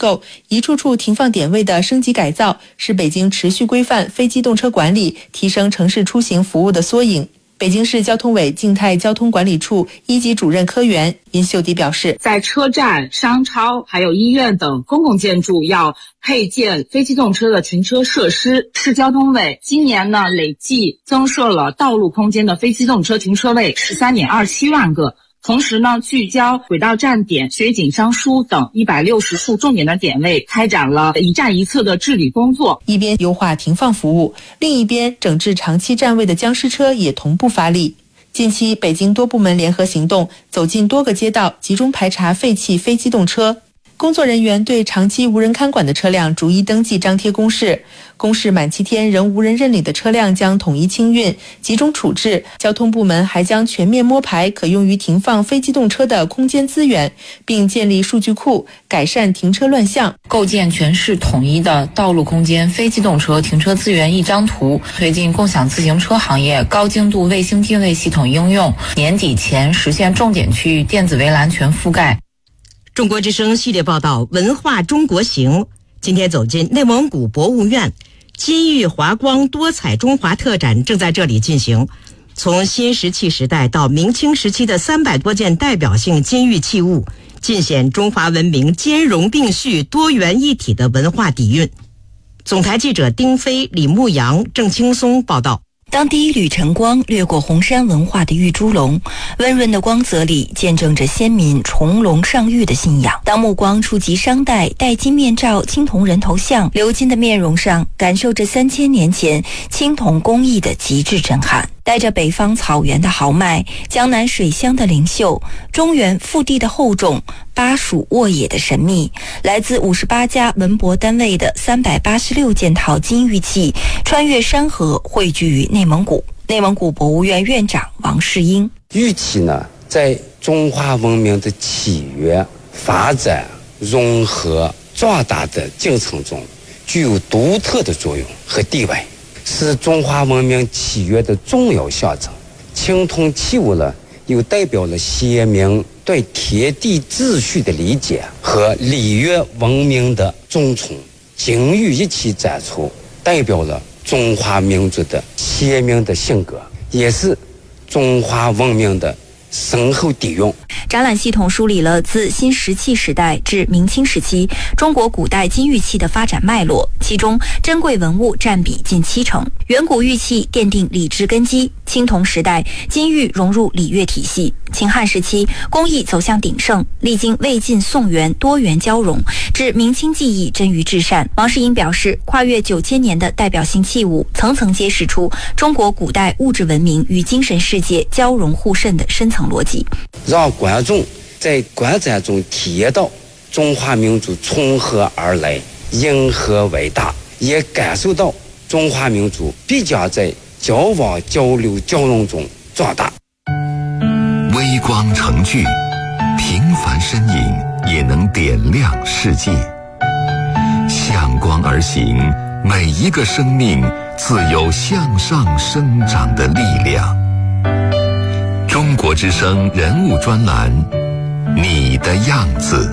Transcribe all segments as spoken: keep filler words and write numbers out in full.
构，一处处停放点位的升级改造，是北京持续规范非机动车管理、提升城市出行服务的缩影。北京市交通委静态交通管理处一级主任科员殷秀迪表示， 在车站、商超还有医院等公共建筑要配建非机动车的停车设施。市交通委今年呢累计增设了道路空间的非机动车停车位 十三点二七万个。同时呢，聚焦轨道站点、水井商书等一百六十处重点的点位，开展了一站一侧的治理工作。 一边优化停放服务，另一边整治长期占位的僵尸车也同步发力。近期，北京多部门联合行动，走进多个街道，集中排查废弃非机动车。工作人员对长期无人看管的车辆逐一登记张贴公示，公示满七天仍无人认领的车辆将统一清运、集中处置。交通部门还将全面摸排可用于停放非机动车的空间资源，并建立数据库，改善停车乱象， 构建全市统一的道路空间非机动车停车资源一张图，推进共享自行车行业高精度卫星定位系统应用，年底前实现重点区域电子围栏全覆盖。 中国之声系列报道文化中国行，今天走进内蒙古博物院，金玉华光多彩中华特展正在这里进行。从新石器时代到明清时期的三百多件代表性金玉器物，尽显中华文明兼容并蓄、多元一体的文化底蕴。总台记者丁飞、李牧阳、郑青松报道。 当第一缕晨光掠过红山文化的玉猪笼，温润的光泽里见证着先民重龙上玉的信仰。当目光触及商代戴金面罩青铜人头像，鎏金的面容上感受着三千年前青铜工艺的极致震撼。带着北方草原的豪迈，江南水乡的灵秀，中原腹地的厚重，巴蜀沃野的神秘，来自五十八家文博单位的三百八十六件套金玉器，穿越山河汇聚于内蒙古。内蒙古博物院院长王世英： 玉器呢，在中华文明的起源、发展、融合、壮大的进程中，具有独特的作用和地位，是中华文明起源的重要象征。青铜器物呢，又代表了先民对天地秩序的理解和礼乐文明的尊崇。金玉一起展出，代表了中华民族的鲜明的性格，也是中华文明的深厚底蕴。 展览系统梳理了自新石器时代至明清时期中国古代金玉器的发展脉络，其中珍贵文物占比近七成。远古玉器奠定礼制根基，青铜时代金玉融入礼乐体系。秦汉时期工艺走向鼎盛，历经魏晋宋元多元交融，至明清技艺臻于至善。王世英表示，跨越九千年的代表性器物，层层揭示出中国古代物质文明与精神世界交融互渗的深层逻辑， 让观众在观展中体验到中华民族从何而来、因何为大，也感受到中华民族必将在交往交流交融中壮大。 微光成炬，平凡身影也能点亮世界。向光而行，每一个生命自有向上生长的力量。中国之声人物专栏，你的样子。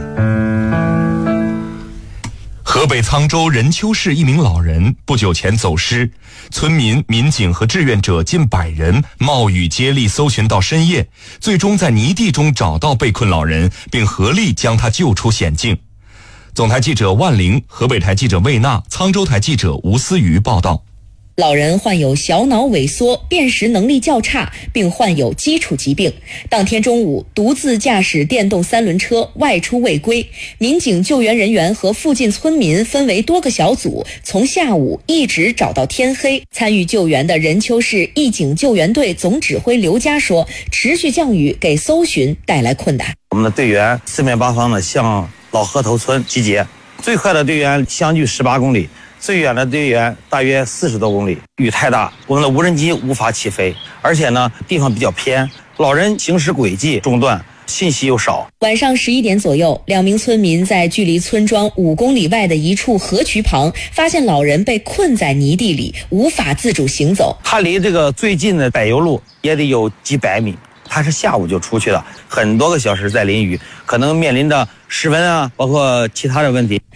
河北沧州任丘市一名老人不久前走失，村民、民警和志愿者近百人冒雨接力搜寻到深夜，最终在泥地中找到被困老人，并合力将他救出险境。总台记者万玲，河北台记者魏娜，沧州台记者吴思瑜报道。 老人患有小脑萎缩，辨识能力较差，并患有基础疾病。当天中午，独自驾驶电动三轮车外出未归，民警救援人员和附近村民分为多个小组，从下午一直找到天黑。参与救援的任丘市义警救援队总指挥刘佳说，持续降雨给搜寻带来困难。 我们的队员四面八方的向老河头村集结，最快的队员相距十八公里，最远的队员大约四十多公里。雨太大，我们的无人机无法起飞，而且呢地方比较偏，老人行驶轨迹中断，信息又少。 晚上十一点左右，两名村民在距离村庄五公里外的一处河渠旁，发现老人被困在泥地里，无法自主行走。 他离这个最近的柏油路也得有几百米，他是下午就出去了，很多个小时在淋雨，可能面临着失温啊，包括其他的问题。